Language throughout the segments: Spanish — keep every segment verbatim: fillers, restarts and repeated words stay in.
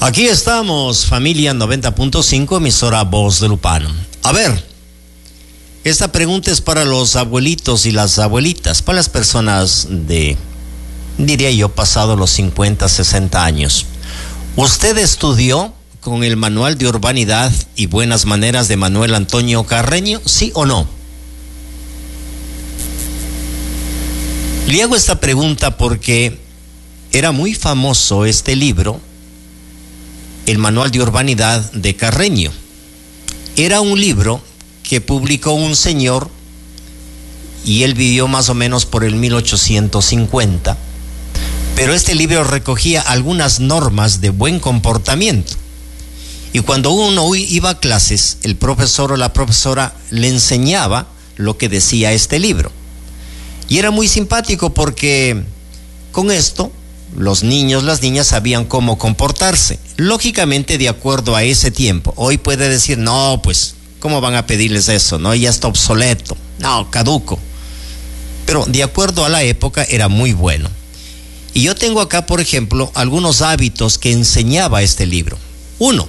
Aquí estamos, familia noventa punto cinco, emisora Voz de Lupano. A ver, esta pregunta es para los abuelitos y las abuelitas, para las personas de, diría yo, pasado los cincuenta, sesenta años. ¿Usted estudió con el Manual de Urbanidad y Buenas Maneras de Manuel Antonio Carreño? ¿Sí o no? Le hago esta pregunta porque era muy famoso este libro, el Manual de Urbanidad de Carreño. Era un libro que publicó un señor y él vivió más o menos por el mil ochocientos cincuenta, pero este libro recogía algunas normas de buen comportamiento. Y cuando uno iba a clases, el profesor o la profesora le enseñaba lo que decía este libro. Y era muy simpático porque con esto los niños, las niñas sabían cómo comportarse, lógicamente de acuerdo a ese tiempo. Hoy puede decir, no, pues, ¿cómo van a pedirles eso? No, ya está obsoleto, no, caduco. Pero de acuerdo a la época era muy bueno. Y yo tengo acá, por ejemplo, algunos hábitos que enseñaba este libro. Uno,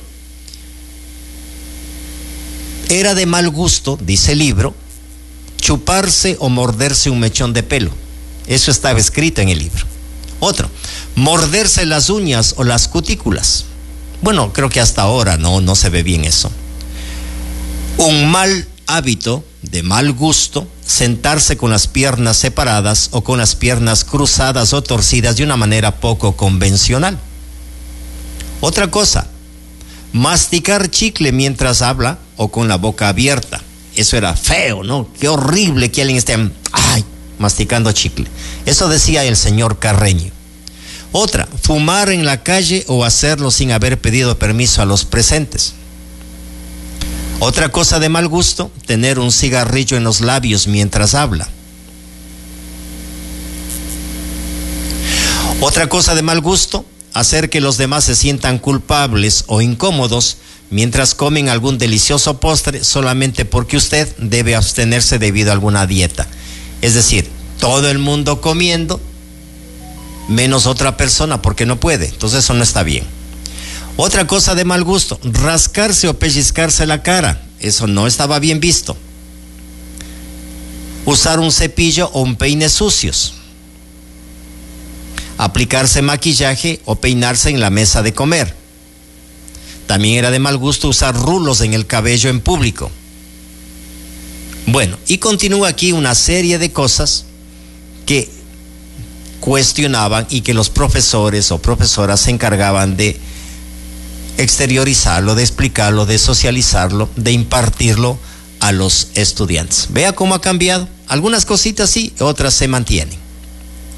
era de mal gusto, dice el libro, chuparse o morderse un mechón de pelo. Eso estaba escrito en el libro. Otro, morderse las uñas o las cutículas. Bueno, creo que hasta ahora no, no se ve bien eso. Un mal hábito, de mal gusto, sentarse con las piernas separadas o con las piernas cruzadas o torcidas de una manera poco convencional. Otra cosa, masticar chicle mientras habla o con la boca abierta. Eso era feo, ¿no? Qué horrible que alguien esté, ay, masticando chicle. Eso decía el señor Carreño. Otra, fumar en la calle o hacerlo sin haber pedido permiso a los presentes. Otra cosa de mal gusto, tener un cigarrillo en los labios mientras habla. Otra cosa de mal gusto, hacer que los demás se sientan culpables o incómodos mientras comen algún delicioso postre solamente porque usted debe abstenerse debido a alguna dieta. Es decir, todo el mundo comiendo, menos otra persona porque no puede. Entonces eso no está bien. Otra cosa de mal gusto, rascarse o pellizcarse la cara. Eso no estaba bien visto. Usar un cepillo o un peine sucios. Aplicarse maquillaje o peinarse en la mesa de comer. También era de mal gusto usar rulos en el cabello en público. Bueno, y continúa aquí una serie de cosas que cuestionaban y que los profesores o profesoras se encargaban de exteriorizarlo, de explicarlo, de socializarlo, de impartirlo a los estudiantes. Vea cómo ha cambiado. Algunas cositas sí, otras se mantienen.